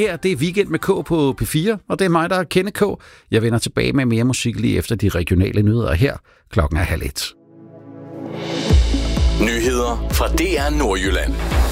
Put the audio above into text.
Her det er Weekend med K på P4, og det er mig, der er Kenneth K. Jeg vender tilbage med mere musik lige efter de regionale nyheder her. Klokken er 12:30. Nyheder fra DR Nordjylland.